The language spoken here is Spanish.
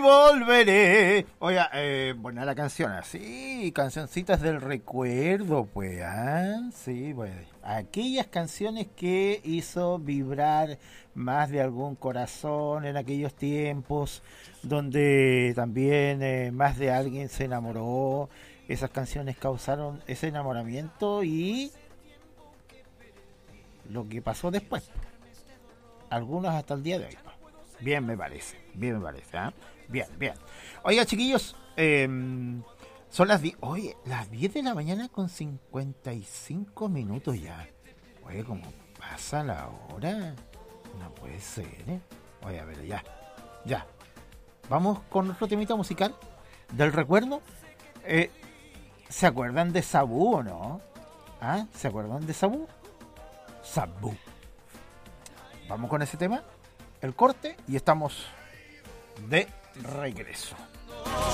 volveré. Oiga, buena la canción, así, cancioncitas del recuerdo, pues, ¿ah? Sí, pues, aquellas canciones que hizo vibrar más de algún corazón en aquellos tiempos, donde también más de alguien se enamoró. Esas canciones causaron ese enamoramiento y lo que pasó después. Algunos hasta el día de hoy. Bien me parece, ¿eh? Bien, bien. Oiga, chiquillos, son las 10, oye, las 10 de la mañana con 55 minutos ya. Oye, ¿cómo pasa la hora? No puede ser, ¿eh? Oye, a ver, ya. Vamos con otro temita musical del recuerdo. Eh, ¿Se acuerdan de Sabú o no? ¿Ah? ¿Se acuerdan de Sabú? Sabú. Vamos con ese tema, el corte, y estamos de regreso.